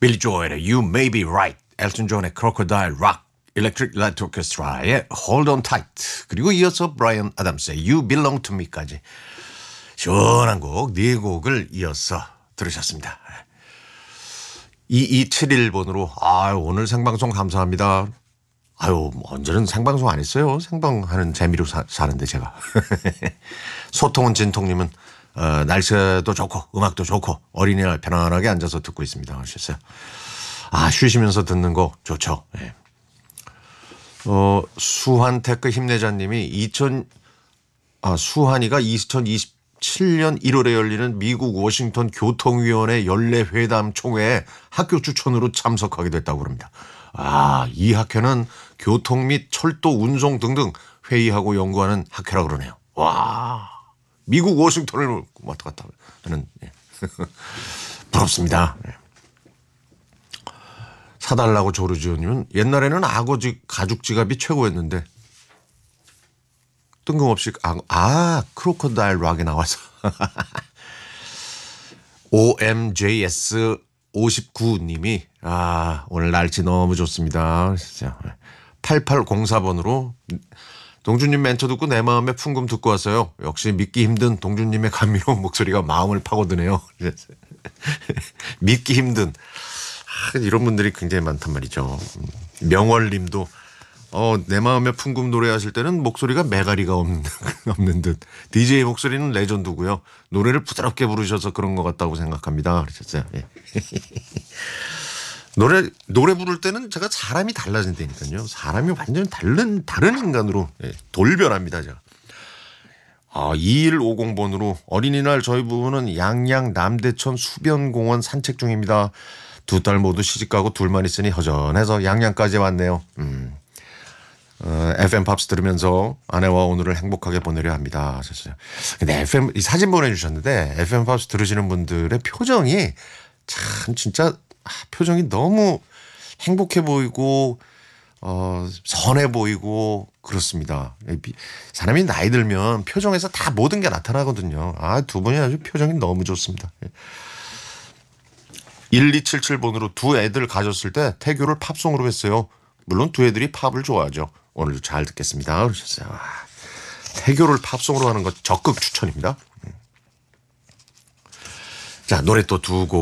빌리 조엘의 You May Be Right, 엘튼 존의 Crocodile Rock, Electric Light Orchestra의 Hold On Tight, 그리고 이어서 브라이언 아담스의 You Belong To Me까지 시원한 곡 4곡을 이어서 들으셨습니다. 2271번으로 오늘 생방송 감사합니다. 언제는 생방송 안 했어요. 생방하는 재미로 사는데 제가. 소통은 진통님은 날씨도 좋고 음악도 좋고 어린이날 편안하게 앉아서 듣고 있습니다 하셨어요. 쉬시면서 듣는 거 좋죠. 네. 수환테크 힘내자님이 수환이가 2027년 1월에 열리는 미국 워싱턴 교통위원회 연례회담 총회에 학교 추천으로 참석하게 됐다고 합니다. 이 학회는 교통 및 철도 운송 등등 회의하고 연구하는 학회라고 그러네요. 와, 미국 워싱턴을 왔다 갔다 하는, 예. 부럽습니다. 예. 사달라고 조르지오님은 옛날에는 가죽 지갑이 최고였는데 뜬금없이 크로커다일 락에 나와서 OMJS 59님이 오늘 날씨 너무 좋습니다. 8804번으로 동준님 멘트 듣고 내 마음의 풍금 듣고 왔어요. 역시 믿기 힘든 동준님의 감미로운 목소리가 마음을 파고드네요. 믿기 힘든 이런 분들이 굉장히 많단 말이죠. 명월님도 내 마음의 풍금 노래하실 때는 목소리가 매가리가 없는 듯. DJ 목소리는 레전드고요. 노래를 부드럽게 부르셔서 그런 것 같다고 생각합니다. 그러셨어요. 예. 노래 부를 때는 제가 사람이 달라진다니까요. 사람이 완전히 다른 인간으로 돌변합니다. 제가. 2150번으로 어린이날 저희 부부는 양양 남대천 수변공원 산책 중입니다. 2딸 모두 시집가고 둘만 있으니 허전해서 양양까지 왔네요. FM 팝스 들으면서 아내와 오늘을 행복하게 보내려 합니다 하셨어요. 근데 이 사진 보내주셨는데 FM 팝스 들으시는 분들의 표정이 참 진짜 표정이 너무 행복해 보이고 선해 보이고 그렇습니다. 사람이 나이 들면 표정에서 다 모든 게 나타나거든요. 두 분이 아주 표정이 너무 좋습니다. 1277번으로 두 애들 가졌을 때 태교를 팝송으로 했어요. 물론 두 애들이 팝을 좋아하죠. 오늘도 잘 듣겠습니다 그러셨어요. 태교를 팝송으로 하는 것 적극 추천입니다. 자, 노래 또 두 곡